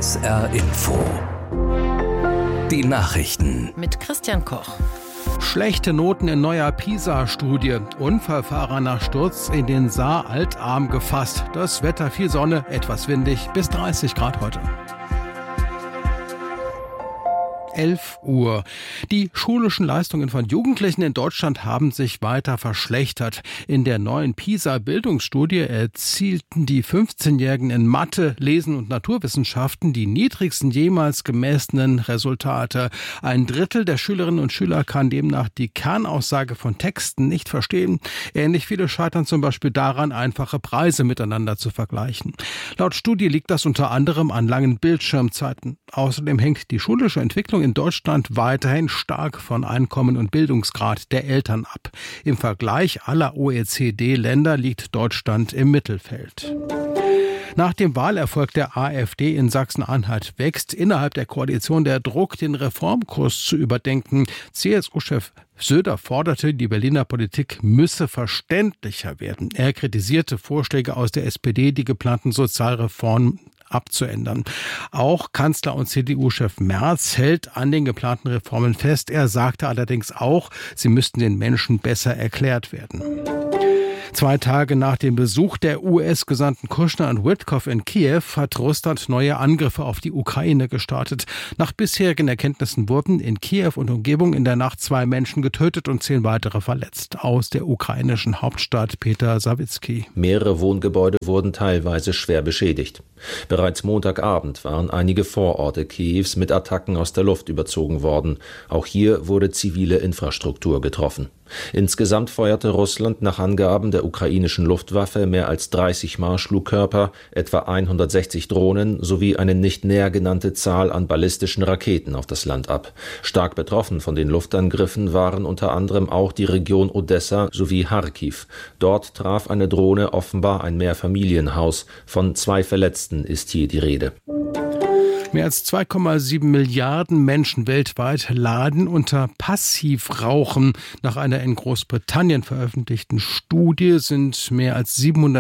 SR Info. Die Nachrichten. Mit Christian Koch. Schlechte Noten in neuer PISA-Studie. Unfallfahrer nach Sturz in den Saar-Altarm gefasst. Das Wetter, viel Sonne, etwas windig, bis 30 Grad heute. 11 Uhr. Die schulischen Leistungen von Jugendlichen in Deutschland haben sich weiter verschlechtert. In der neuen PISA-Bildungsstudie erzielten die 15-Jährigen in Mathe, Lesen und Naturwissenschaften die niedrigsten jemals gemessenen Resultate. Ein Drittel der Schülerinnen und Schüler kann demnach die Kernaussage von Texten nicht verstehen. Ähnlich viele scheitern zum Beispiel daran, einfache Preise miteinander zu vergleichen. Laut Studie liegt das unter anderem an langen Bildschirmzeiten. Außerdem hängt die schulische Entwicklung in Deutschland weiterhin stark von Einkommen und Bildungsgrad der Eltern ab. Im Vergleich aller OECD-Länder liegt Deutschland im Mittelfeld. Nach dem Wahlerfolg der AfD in Sachsen-Anhalt wächst innerhalb der Koalition der Druck, den Reformkurs zu überdenken. CSU-Chef Söder forderte, die Berliner Politik müsse verständlicher werden. Er kritisierte Vorschläge aus der SPD, die geplanten Sozialreformen abzuändern. Auch Kanzler und CDU-Chef Merz hält an den geplanten Reformen fest. Er sagte allerdings auch, sie müssten den Menschen besser erklärt werden. 2 Tage nach dem Besuch der US-Gesandten Kushner und Witkoff in Kiew hat Russland neue Angriffe auf die Ukraine gestartet. Nach bisherigen Erkenntnissen wurden in Kiew und Umgebung in der Nacht 2 Menschen getötet und 10 weitere verletzt. Aus der ukrainischen Hauptstadt Peter Sawicki. Mehrere Wohngebäude wurden teilweise schwer beschädigt. Bereits Montagabend waren einige Vororte Kiews mit Attacken aus der Luft überzogen worden. Auch hier wurde zivile Infrastruktur getroffen. Insgesamt feuerte Russland nach Angaben der ukrainischen Luftwaffe mehr als 30 Marschflugkörper, etwa 160 Drohnen sowie eine nicht näher genannte Zahl an ballistischen Raketen auf das Land ab. Stark betroffen von den Luftangriffen waren unter anderem auch die Region Odessa sowie Charkiw. Dort traf eine Drohne offenbar ein Mehrfamilienhaus. Von 2 Verletzten ist hier die Rede. Mehr als 2,7 Milliarden Menschen weltweit leiden unter Passivrauchen. Nach einer in Großbritannien veröffentlichten Studie sind mehr als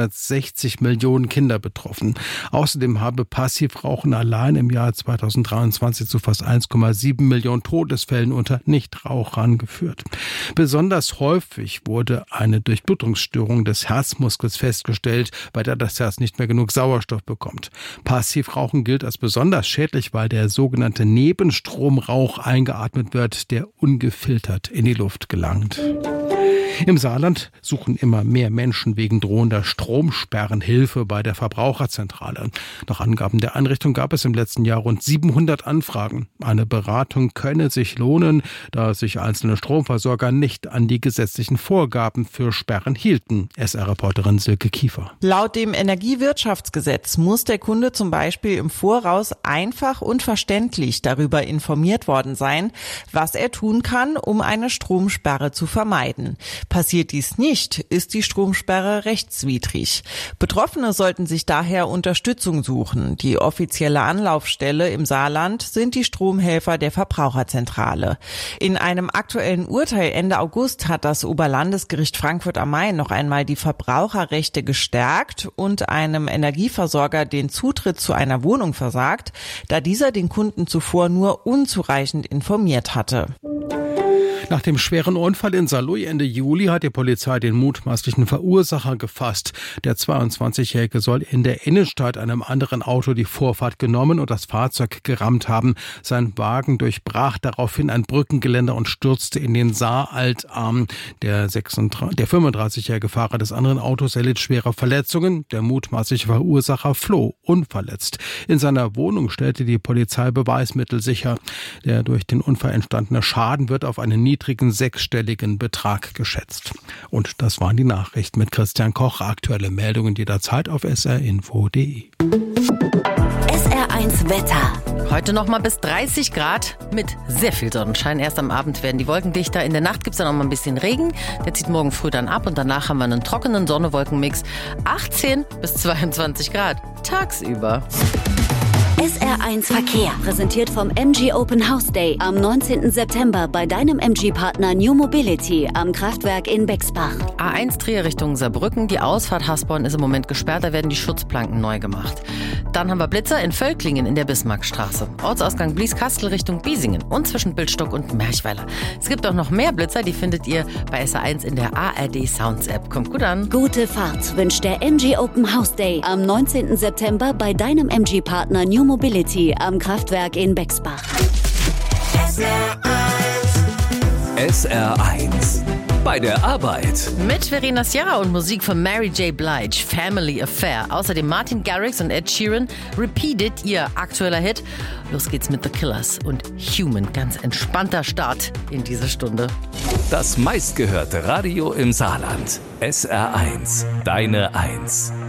760 Millionen Kinder betroffen. Außerdem habe Passivrauchen allein im Jahr 2023 zu fast 1,7 Millionen Todesfällen unter Nichtrauchern geführt. Besonders häufig wurde eine Durchblutungsstörung des Herzmuskels festgestellt, bei der das Herz nicht mehr genug Sauerstoff bekommt. Passivrauchen gilt als besonders schädlich, weil der sogenannte Nebenstromrauch eingeatmet wird, der ungefiltert in die Luft gelangt. Im Saarland suchen immer mehr Menschen wegen drohender Stromsperren Hilfe bei der Verbraucherzentrale. Nach Angaben der Einrichtung gab es im letzten Jahr rund 700 Anfragen. Eine Beratung könne sich lohnen, da sich einzelne Stromversorger nicht an die gesetzlichen Vorgaben für Sperren hielten. SR-Reporterin Silke Kiefer. Laut dem Energiewirtschaftsgesetz muss der Kunde zum Beispiel im Voraus einfach und verständlich darüber informiert worden sein, was er tun kann, um eine Stromsperre zu vermeiden. Passiert dies nicht, ist die Stromsperre rechtswidrig. Betroffene sollten sich daher Unterstützung suchen. Die offizielle Anlaufstelle im Saarland sind die Stromhelfer der Verbraucherzentrale. In einem aktuellen Urteil Ende August hat das Oberlandesgericht Frankfurt am Main noch einmal die Verbraucherrechte gestärkt und einem Energieversorger den Zutritt zu einer Wohnung versagt, da dieser den Kunden zuvor nur unzureichend informiert hatte. Nach dem schweren Unfall in Saarlouis Ende Juli hat die Polizei den mutmaßlichen Verursacher gefasst. Der 22-Jährige soll in der Innenstadt einem anderen Auto die Vorfahrt genommen und das Fahrzeug gerammt haben. Sein Wagen durchbrach daraufhin ein Brückengeländer und stürzte in den Saar-Altarm. Der 35-jährige Fahrer des anderen Autos erlitt schwere Verletzungen. Der mutmaßliche Verursacher floh unverletzt. In seiner Wohnung stellte die Polizei Beweismittel sicher. Der durch den Unfall entstandene Schaden wird auf einen niedrigen 6-stelligen Betrag geschätzt. Und das waren die Nachrichten mit Christian Koch. Aktuelle Meldungen jederzeit auf srinfo.de. SR1 Wetter. Heute noch mal bis 30 Grad mit sehr viel Sonnenschein. Erst am Abend werden die Wolken dichter. In der Nacht gibt es dann noch mal ein bisschen Regen. Der zieht morgen früh dann ab und danach haben wir einen trockenen Sonne-Wolken-Mix. 18 bis 22 Grad tagsüber. SR1 Verkehr, präsentiert vom MG Open House Day am 19. September bei deinem MG-Partner New Mobility am Kraftwerk in Bexbach. A1 Trier Richtung Saarbrücken, die Ausfahrt Hasborn ist im Moment gesperrt, da werden die Schutzplanken neu gemacht. Dann haben wir Blitzer in Völklingen in der Bismarckstraße, Ortsausgang Blieskastel Richtung Biesingen und zwischen Bildstock und Merchweiler. Es gibt auch noch mehr Blitzer, die findet ihr bei SR1 in der ARD Sounds App. Kommt gut an. Gute Fahrt wünscht der MG Open House Day am 19. September bei deinem MG-Partner New Mobility am Kraftwerk in Bexbach. SR1 bei der Arbeit. Mit Verena Sierra und Musik von Mary J. Blige, Family Affair. Außerdem Martin Garrix und Ed Sheeran, Repeated, ihr aktueller Hit. Los geht's mit The Killers und Human. Ganz entspannter Start in diese Stunde. Das meistgehörte Radio im Saarland. SR1, deine 1.